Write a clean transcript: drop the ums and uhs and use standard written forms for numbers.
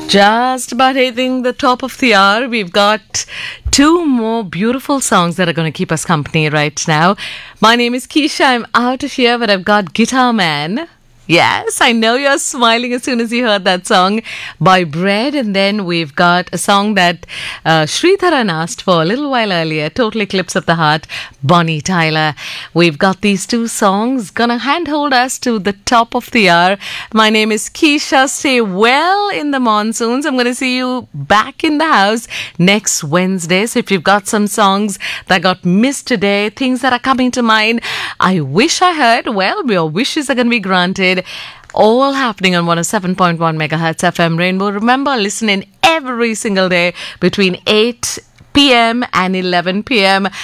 Just about hitting the top of the hour. We've got two more beautiful songs that are going to keep us company right now. My name is Keisha. I'm out of here, but I've got Guitar Man. Yes, I know you're smiling as soon as you heard that song by Bread. And then we've got a song that Sridharan asked for a little while earlier, Total Eclipse of the Heart, Bonnie Tyler. We've got these two songs gonna handhold us to the top of the hour. My name is Keisha. Stay well in the monsoons. I'm gonna see you back in the house next Wednesday. So if you've got some songs that got missed today, things that are coming to mind, I wish I heard, well, your wishes are gonna be granted. All happening on 107.1 megahertz FM Rainbow. Remember, listen in every single day between 8 p.m. and 11 p.m.